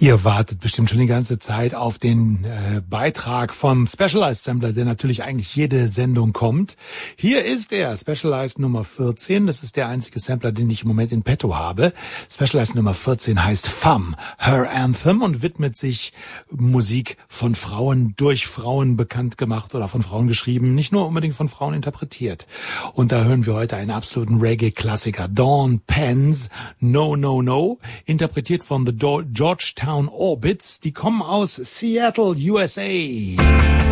Ihr wartet bestimmt schon die ganze Zeit auf den Beitrag vom Specialized Sampler, der natürlich eigentlich jede Sendung kommt. Hier ist er, Specialized Nummer 14. Das ist der einzige Sampler, den ich im Moment in petto habe. Specialized Nummer 14 heißt Femme, Her Anthem und widmet sich Musik von Frauen durch Frauen bekannt gemacht oder von Frauen geschrieben, nicht nur unbedingt von Frauen interpretiert. Und da hören wir heute einen absoluten Reggae-Klassiker, Dawn Penn's No No No, interpretiert von The Georgetown Orbits. Die kommen aus Seattle, USA.